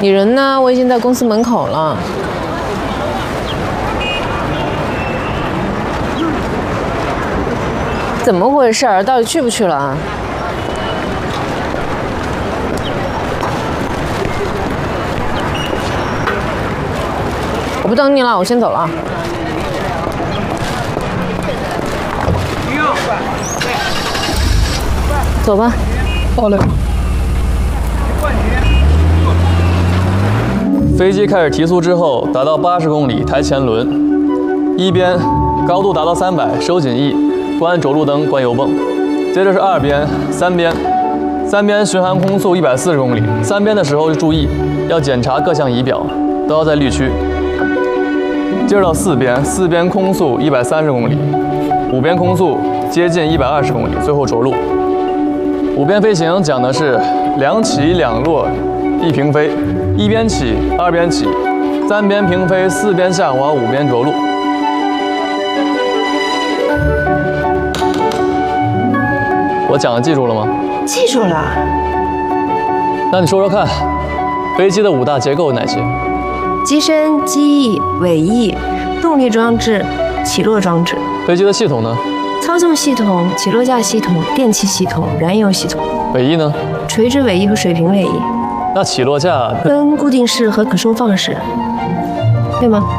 你人呢？我已经在公司门口了。怎么回事？到底去不去了？我不等你了，我先走了。走吧。 好嘞。 飞机开始提速之后，达到80公里抬前轮，一边高度达到300，收紧翼，关着陆灯，关油泵。接着是2边、3边，3边巡航空速140公里，3边的时候就注意要检查各项仪表，都要在绿区。接着到4边，4边空速130公里，5边空速接近120公里，最后着陆。5边飞行讲的是2起2落1平飞，1边起2边起，3边平飞4边下滑5边着陆。我讲的记住了吗？ 记住了。 那你说说看，飞机的5大结构有哪些？ 机身、机翼、尾翼、动力装置、起落装置。 飞机的系统呢？ 操纵系统、起落架系统、电气系统、燃油系统。 尾翼呢？ 垂直尾翼和水平尾翼。 那起落架跟固定式和可收放式，对吗？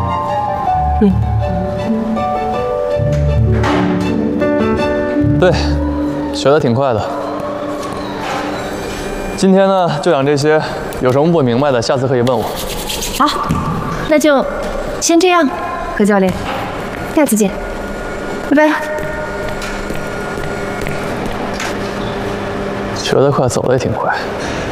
对，学得挺快的。今天呢就讲这些，有什么不明白的，下次可以问我。 好，那就先这样，何教练，下次见，拜拜。 学得快，走得也挺快。